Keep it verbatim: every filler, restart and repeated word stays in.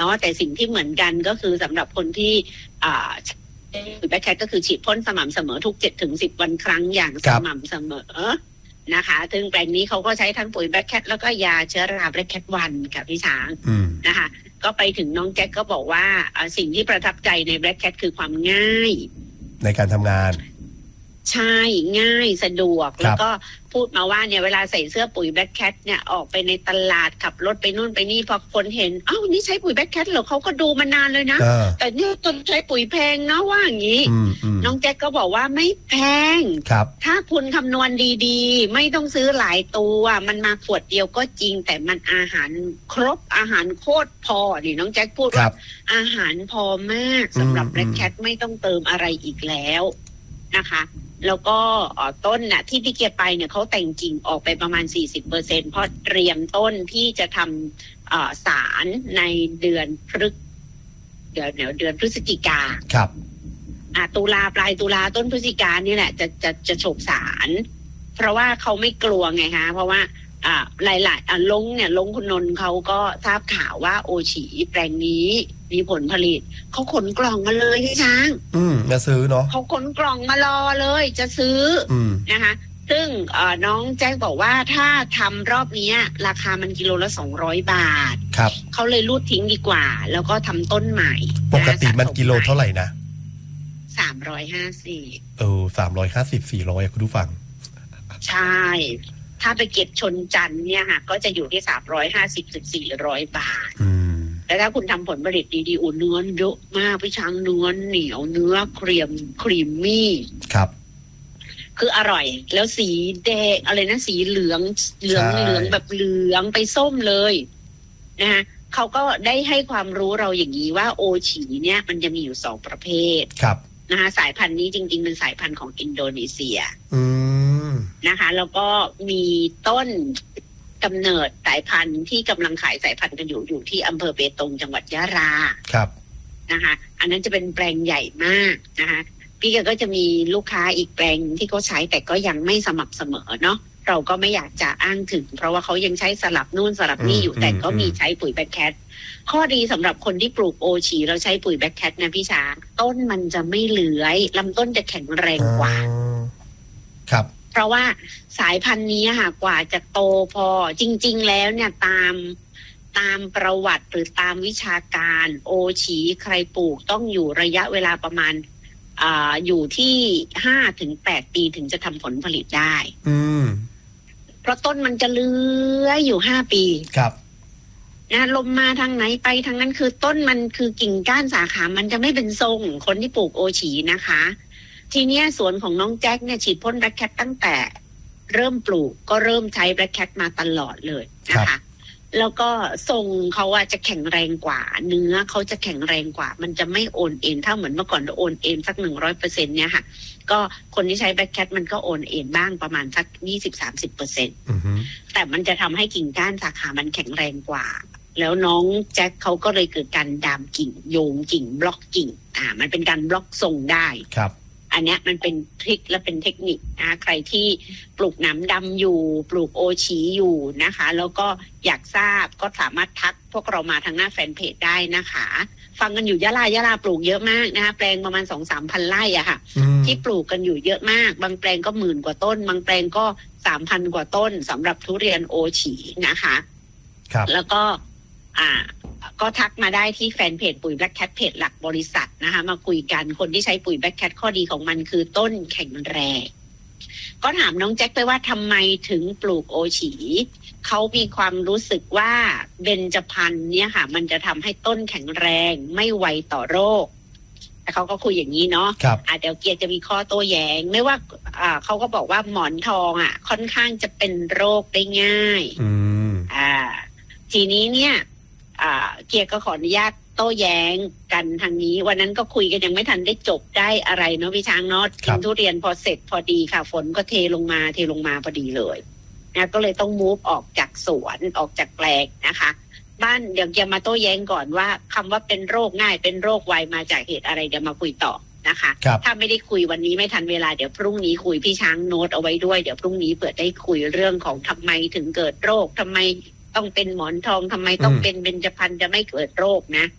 นาะแต่สิ่งที่เหมือนกันก็คือสำหรับคนที่อ่าปุ๋ยแบล็คแคทก็คือฉีดพ่นสม่ำเสมอทุก เจ็ดถึงสิบ วันครั้งอย่างสม่ำเสมอนะคะซึ่งแปลงนี้เขาก็ใช้ทั้งปุ๋ยแบล็คแคทแล้วก็ยาเชื้อราแบล็คแคทวันกับพี่ช้างนะคะก็ไปถึงน้องแจ็คก็บอกว่าสิ่งที่ประทับใจในแบล็คแคทคือความง่ายในการทำงานใช่ง่ายสะดวกแล้วก็พูดมาว่าเนี่ยเวลาใส่เสื้อปุ๋ยแบล็คแคทเนี่ยออกไปในตลาดขับรถไปนู่นไปนี่พอคนเห็นอ้าวนี่ใช้ปุ๋ยแบล็คแคทเหรอเขาก็ดูมานานเลยนะแต่เนี่ยต้นใช้ปุ๋ยแพงนะว่าอย่างนี้น้องแจ็คก็บอกว่าไม่แพงถ้าคุณคำนวณดีๆไม่ต้องซื้อหลายตัวมันมาขวดเดียวก็จริงแต่มันอาหารครบอาหารโคตรพอนี่น้องแจ็คพูดว่าอาหารพอมากสำหรับแบล็คแคทไม่ต้องเติมอะไรอีกแล้วนะคะแล้วก็ต้นน่ะที่พี่เกียร์ไปเนี่ยเขาแต่งกิ่งออกไปประมาณ สี่สิบเปอร์เซ็นต์ เพราะเตรียมต้นที่จะทำสารในเดือนพฤษเดือนเดือนพฤศจิกาครับอ่าตุลาปลายตุลาต้นพฤศจิกานี่แหละจะจะจะโฉบสารเพราะว่าเขาไม่กลัวไงคะเพราะว่าอ่าหลายๆอ่าลงเนี่ยลงคุณนนท์เขาก็ทราบข่าวว่าโอฉีแปลงนี้มีผลผลิตเขาขนกล่องมาเลยพี่ช้างอืมจะซื้อเนาะเขาขนกล่องมารอเลยจะซื้ออืมนะคะซึ่งเอ่อน้องแจ้งบอกว่าถ้าทำรอบนี้ราคามันกิโลละสองร้อยบาทครับเขาเลยรูดทิ้งดีกว่าแล้วก็ทำต้นใหม่ปกติมันกิโลเท่าไหร่นะสามร้อยห้าสิบเออสามร้อยห้าสิบสี่ร้อยคุณผู้ฟังใช่ถ้าไปเก็บชนจันทร์เนี่ยค่ะก็จะอยู่ที่สามร้อยห้าสิบถึงสี่ร้อยบาทแต่ถ้าคุณทำผลผลิตดีๆอุ่นเนื้อเยอะมากพี่ช้างเนื้อเหนียวเนื้อเครียมครีมมี่ครับคืออร่อยแล้วสีแดงอะไรนะสีเหลืองเหลืองเหลืองแบบเหลืองไปส้มเลยนะคะเขาก็ได้ให้ความรู้เราอย่างนี้ว่าโอฉีเนี่ยมันจะมีอยู่สองประเภทครับนะคะสายพันธุ์นี้จริงๆเป็นสายพันธุ์ของอินโดนีเซียอืมนะคะแล้วก็มีต้นกำเนิดสายพันธุ์ที่กำลังขายสายพันธุ์กันอยู่อยู่ที่อำเภอเบตงจังหวัดยะลาครับนะคะอันนั้นจะเป็นแปลงใหญ่มากนะคะพี่ก็จะมีลูกค้าอีกแปลงที่เขาใช้แต่ก็ยังไม่สม่ำเสมอเนาะเราก็ไม่อยากจะอ้างถึงเพราะว่าเขายังใช้สลับนู่นสลับนี่อยู่แต่ก็มีใช้ปุ๋ยแบล็คแคทข้อดีสำหรับคนที่ปลูกโอฉีเราใช้ปุ๋ยแบล็คแคทนะพี่ช้างต้นมันจะไม่เลื้อยลำต้นจะแข็งแรงกว่าครับเพราะว่าสายพันธุ์นี้ค่ะกว่าจะโตพอจริงๆแล้วเนี่ยตามตามประวัติหรือตามวิชาการโอฉีใครปลูกต้องอยู่ระยะเวลาประมาณอ่าอยู่ที่ห้าถึงแปดปีถึงจะทำผลผลิตได้อืมเพราะต้นมันจะเลื้อยอยู่ห้าปีครับนะลมมาทางไหนไปทางนั้นคือต้นมันคือกิ่งก้านสาขามันจะไม่เป็นทรงคนที่ปลูกโอฉีนะคะทีเนี้ยสวนของน้องแจ็คเนี่ยฉีดพ่นแบล็คแคทตั้งแต่เริ่มปลูกก็เริ่มใช้แบล็คแคทมาตลอดเลยนะคะแล้วก็ทรงเขาอะจะแข็งแรงกว่าเนื้อเขาจะแข็งแรงกว่ามันจะไม่โอนเอ็นถ้าเหมือนเมื่อก่อนเราโอนเอ็นสักหนึ่งร้อยเปอร์เซ็นต์เนี่ยค่ะก็คนที่ใช้แบล็คแคทมันก็โอนเอ็นบ้างประมาณสักยี่สิบสามสิบเปอร์เซ็นต์แต่มันจะทำให้กิ่งก้านสาขามันแข็งแรงกว่าแล้วน้องแจ็คเขาก็เลยเกิดการดามกิ่งโยงกิ่งบล็อกกิ่งอ่ามันเป็นการบล็อกทรงได้ครับอันนี้มันเป็นทริคและเป็นเทคนิคนะใครที่ปลูกหนามดำอยู่ปลูกโอฉีอยู่นะคะแล้วก็อยากทราบก็สามารถทักพวกเรามาทางหน้าแฟนเพจได้นะคะฟังกันอยู่ยะลายะลาปลูกเยอะมากนะคะแปลงประมาณ สองถึงสามพัน ไร่อะค่ะที่ปลูกกันอยู่เยอะมากบางแปลงก็หมื่นกว่าต้นบางแปลงก็ สามพัน กว่าต้นสำหรับทุเรียนโอฉีนะคะครับแล้วก็อ่าก็ทักมาได้ที่แฟนเพจปุ๋ยแบล็คแคทเพจหลักบริษัทนะคะมาคุยกันคนที่ใช้ปุ๋ยแบล็คแคทข้อดีของมันคือต้นแข็งแรงก็ถามน้องแจ็คไปว่าทำไมถึงปลูกโอฉีเขามีความรู้สึกว่าเบญจพรรณเนี่ยค่ะมันจะทำให้ต้นแข็งแรงไม่ไวต่อโรคแต่เขาก็คุยอย่างนี้เนาะอ่ะเดี๋ยวเกียร์จะมีข้อโต้แย้งไม่ว่าอ่าเขาก็บอกว่าหมอนทองอ่ะค่อนข้างจะเป็นโรคได้ง่ายอืมอ่าทีนี้เนี่ยอ่าเกียร์ก็ขออนุญาตโต้แย้งกันทางนี้วันนั้นก็คุยกันยังไม่ทันได้จบได้อะไรเนาะพี่ช้างเนาะกินทุเรียนพอเสร็จพอดีค่ะฝนก็เทลงมาเทลงมาพอดีเลยนะก็เลยต้องมูฟออกจากสวนออกจากแปลงนะคะบ้านเดี๋ยวจะมาโต้แย้งก่อนว่าคำว่าเป็นโรคง่ายเป็นโรคไวมาจากเหตุอะไรเดี๋ยวมาคุยต่อนะคะถ้าไม่ได้คุยวันนี้ไม่ทันเวลาเดี๋ยวพรุ่งนี้คุยพี่ช้างโน้ตเอาไว้ด้วยเดี๋ยวพรุ่งนี้เปิดได้คุยเรื่องของทำไมถึงเกิดโรคทำไมต้องเป็นหมอนทองทำไมต้องเป็นเบญจพรรณจะไม่เกิดโรคนะ